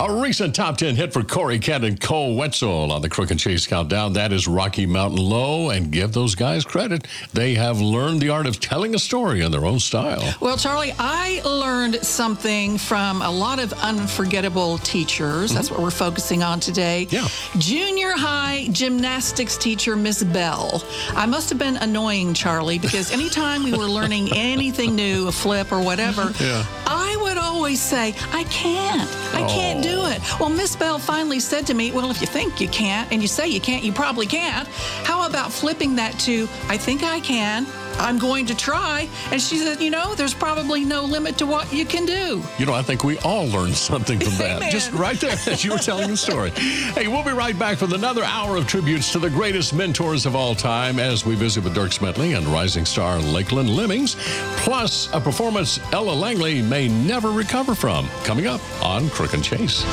A recent top 10 hit for Corey Kent and Cole Wetzel on the Crook and Chase Countdown. That is Rocky Mountain Low, and give those guys credit. They have learned the art of telling a story in their own style. Well, Charlie, I learned something from a lot of unforgettable teachers. That's what we're focusing on today. Yeah. Junior high gymnastics teacher, Miss Bell. I must have been annoying, Charlie, because anytime we were learning anything new, a flip or whatever, I would always say, I can't do it. Well, Miss Bell finally said to me, well, if you think you can't and you say you can't, you probably can't. How about flipping that to, I think I can, I'm going to try. And she said, there's probably no limit to what you can do. I think we all learned something from that. Amen. Just right there as you were telling the story. Hey, we'll be right back with another hour of tributes to the greatest mentors of all time as we visit with Dirk Smetley and rising star Lakeland Lemmings, plus a performance Ella Langley may never recover from. Coming up on Crook and Chase.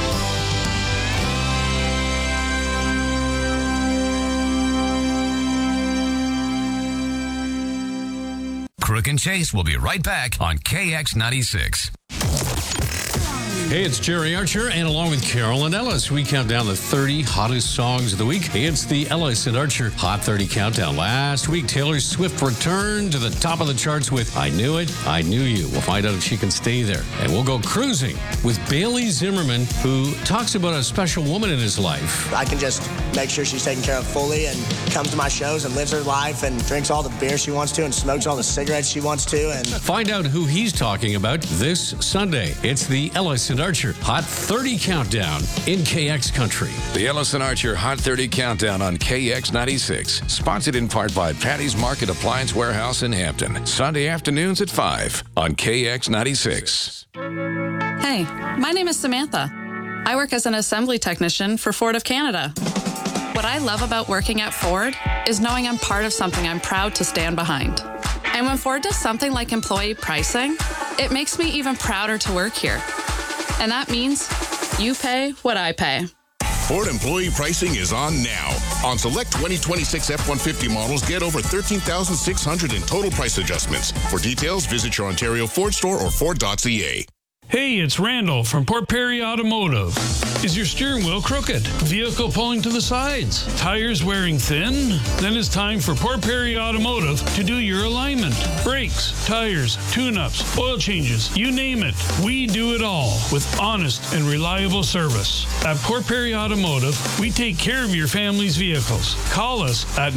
Crook and Chase will be right back on KX96. Hey, it's Jerry Archer, and along with Carolyn Ellis, we count down the 30 hottest songs of the week. It's the Ellis and Archer Hot 30 Countdown. Last week, Taylor Swift returned to the top of the charts with I Knew It, I Knew You. We'll find out if she can stay there. And we'll go cruising with Bailey Zimmerman, who talks about a special woman in his life. I can just make sure she's taken care of fully and comes to my shows and lives her life and drinks all the beer she wants to and smokes all the cigarettes she wants to. And find out who he's talking about this Sunday. It's the Ellis and Archer Hot 30 Countdown in KX Country. The Ellis and Archer Hot 30 Countdown on KX96. Sponsored in part by Patty's Market Appliance Warehouse in Hampton. Sunday afternoons at 5 on KX96. Hey, my name is Samantha. I work as an assembly technician for Ford of Canada. What I love about working at Ford is knowing I'm part of something I'm proud to stand behind. And when Ford does something like employee pricing, it makes me even prouder to work here. And that means you pay what I pay. Ford employee pricing is on now. On select 2026 F-150 models, get over $13,600 in total price adjustments. For details, visit your Ontario Ford store or Ford.ca. Hey, it's Randall from Port Perry Automotive. Is your steering wheel crooked? Vehicle pulling to the sides? Tires wearing thin? Then it's time for Port Perry Automotive to do your alignment. Brakes, tires, tune-ups, oil changes, you name it. We do it all with honest and reliable service. At Port Perry Automotive, we take care of your family's vehicles. Call us at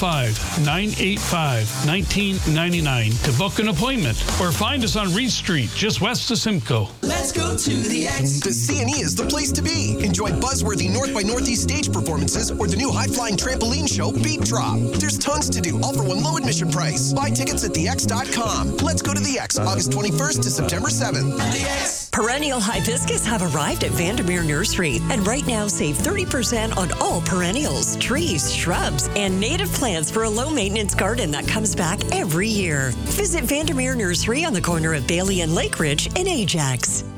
905-985-1999 to book an appointment or find us on Reed Street, just west of Simcoe. Let's go to the X. The C&E is the place to be. Enjoy buzzworthy North by Northeast stage performances or the new high-flying trampoline show, Beat Drop. There's tons to do, all for one low admission price. Buy tickets at thex.com. Let's go to the X, August 21st to September 7th. The X. Perennial hibiscus have arrived at Vandermeer Nursery, and right now save 30% on all perennials, trees, shrubs, and native plants for a low-maintenance garden that comes back every year. Visit Vandermeer Nursery on the corner of Bailey and Lake Ridge in Ajax.